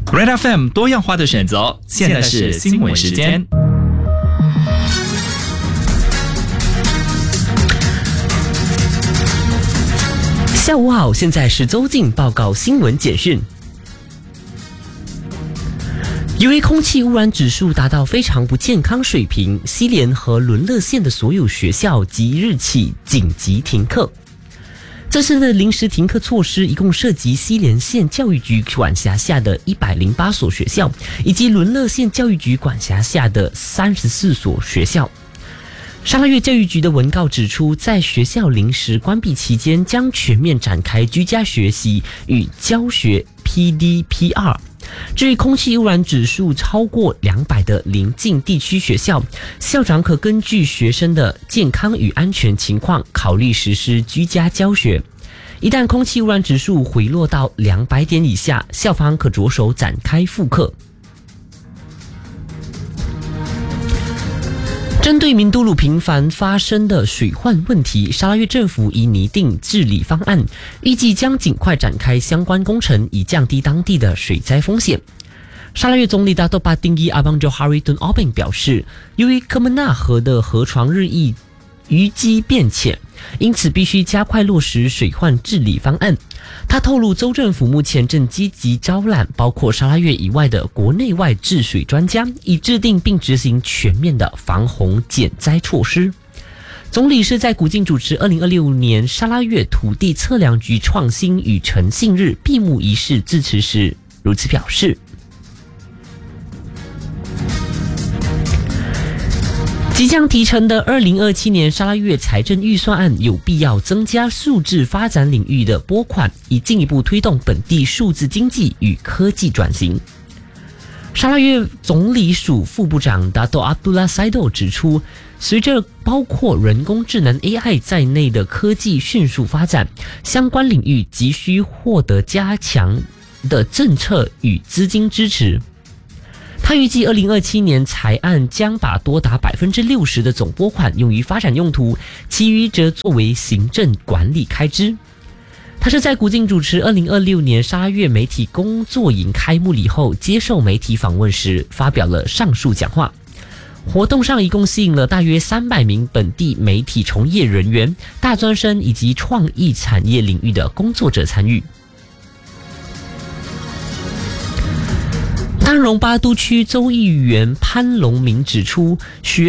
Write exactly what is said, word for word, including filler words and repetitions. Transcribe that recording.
Red F M 多样化的选择，现在是新闻时间。 下午好，现在是周静报告新闻简讯。由于空气污染指数达到非常不健康水平，西联和伦乐县的所有学校即日起紧急停课。这次的临时停课措施一共涉及西联县教育局管辖下的一百零八所学校，以及伦乐县教育局管辖下的三十四所学校。沙拉越教育局的文告指出，在学校临时关闭期间，将全面展开居家学习与教学 P D P R。至于空气污染指数超过两百的邻近地区学校，校长可根据学生的健康与安全情况考虑实施居家教学。一旦空气污染指数回落到两百点以下，校方可着手展开复课。针对明都路频繁发生的水患问题，沙拉越政府已拟定治理方案，预计将尽快展开相关工程，以降低当地的水灾风险。沙拉越总理大多巴丁伊阿邦乔哈瑞顿奥宾表示，由于科门纳河的河床日益淤积变浅，因此必须加快落实水患治理方案。他透露，州政府目前正积极招揽包括沙拉越以外的国内外治水专家，以制定并执行全面的防洪减灾措施。总理是在古晋主持二零二六年沙拉越土地测量局创新与诚信日闭幕仪式致辞时如此表示。即将提呈的二零二七年沙拉越财政预算案有必要增加数字发展领域的拨款，以进一步推动本地数字经济与科技转型。沙拉越总理署副部长达多阿卜杜拉塞多指出，随着包括人工智能 A I 在内的科技迅速发展，相关领域急需获得加强的政策与资金支持。他预计二零二七年财案将把多达百分之六十的总拨款用于发展用途，其余则作为行政管理开支。他是在古晋主持二零二六年沙拉越媒体工作营开幕礼后接受媒体访问时发表了上述讲话。活动上一共吸引了大约三百名本地媒体从业人员、大专生以及创意产业领域的工作者参与。丹戎巴都区州议员潘龙明指出，学